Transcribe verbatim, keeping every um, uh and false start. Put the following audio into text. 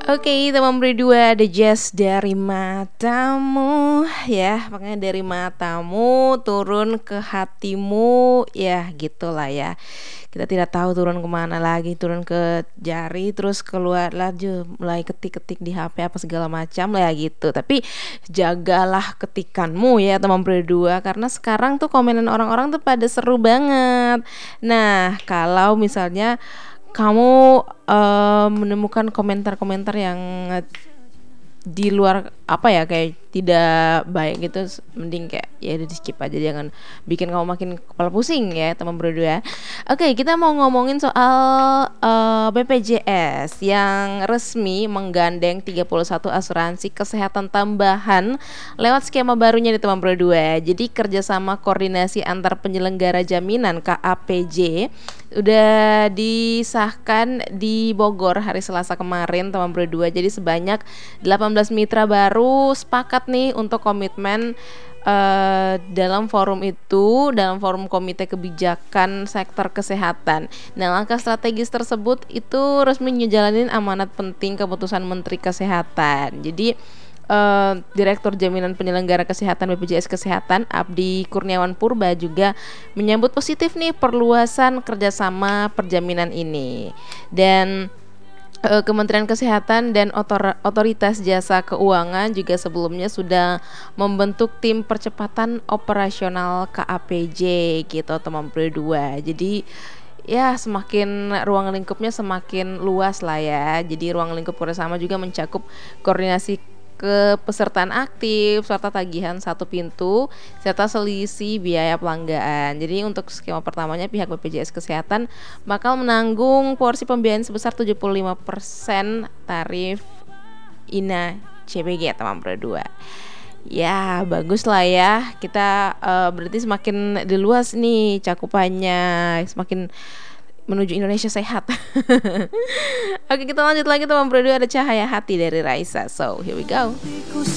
Oke, teman berdua, ada jazz dari matamu ya, makanya dari matamu turun ke hatimu ya, gitulah ya. Kita tidak tahu turun kemana lagi, turun ke jari, terus keluar lagi mulai ketik-ketik di H P apa segala macam lah ya gitu. Tapi jagalah ketikanmu ya teman berdua, karena sekarang tuh komenan orang-orang tuh pada seru banget. Nah, kalau misalnya kamu eh, menemukan komentar-komentar yang di luar apa ya, kayak tidak baik gitu, mending kayak ya udah di skip aja, jangan bikin kamu makin kepala pusing ya teman berdua. Oke, kita mau ngomongin soal uh, B P J S yang resmi menggandeng tiga puluh satu asuransi kesehatan tambahan lewat skema barunya di teman berdua. Jadi kerjasama koordinasi antar penyelenggara jaminan K A P J udah disahkan di Bogor hari Selasa kemarin teman berdua. Jadi sebanyak delapan belas mitra baru sepakat nih untuk komitmen uh, dalam forum itu, dalam forum komite kebijakan sektor kesehatan. Nah, langkah strategis tersebut itu resmi ngejalanin amanat penting keputusan Menteri Kesehatan. Jadi Uh, Direktur Jaminan Penyelenggara Kesehatan B P J S Kesehatan Abdi Kurniawan Purba juga menyambut positif nih perluasan kerjasama perjaminan ini. Dan uh, Kementerian Kesehatan dan otor- Otoritas Jasa Keuangan juga sebelumnya sudah membentuk tim percepatan operasional K A P J gitu teman berdua. Jadi ya semakin ruang lingkupnya semakin luas lah ya. Jadi ruang lingkup kerjasama juga mencakup koordinasi kepesertaan aktif serta tagihan satu pintu serta selisih biaya pelanggan. Jadi untuk skema pertamanya pihak B P J S Kesehatan bakal menanggung porsi pembiayaan sebesar tujuh puluh lima persen tarif I N A C B G teman berdua. Ya bagus lah ya, kita uh, berarti semakin diluas nih cakupannya, semakin menuju Indonesia sehat. Oke, kita lanjut lagi teman berdua, ada Cahaya Hati dari Raisa. So here we go.